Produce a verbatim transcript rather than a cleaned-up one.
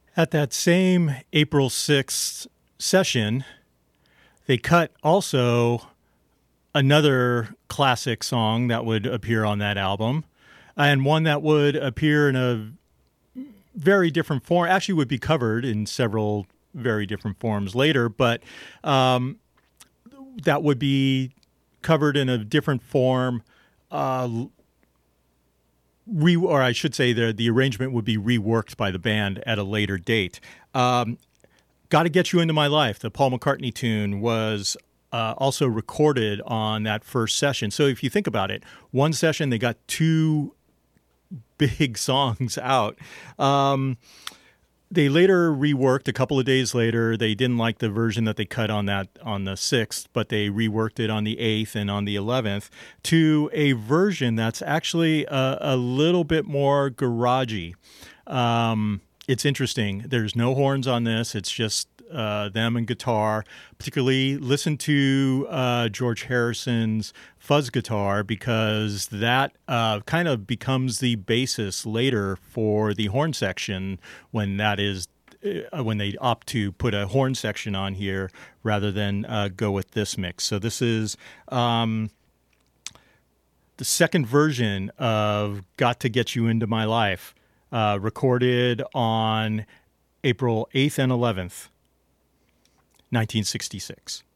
At that same April sixth session, they cut also another classic song that would appear on that album, and one that would appear in a very different form, actually would be covered in several very different forms later, but um, that would be covered in a different form, uh, re- or I should say the, the arrangement would be reworked by the band at a later date. Um, Gotta Get You Into My Life, the Paul McCartney tune, was uh, also recorded on that first session. So if you think about it, one session they got two big songs out. Um, they later reworked a couple of days later. They didn't like the version that they cut on that on the sixth, but they reworked it on the eighth and on the eleventh to a version that's actually a, a little bit more garagey. Um, it's interesting. There's no horns on this. It's just uh, them and guitar. Particularly listen to uh, George Harrison's fuzz guitar, because that uh, kind of becomes the basis later for the horn section when that is uh, when they opt to put a horn section on here rather than uh, go with this mix. So this is um, the second version of Got to Get You Into My Life, uh, recorded on April eighth and eleventh, nineteen sixty-six.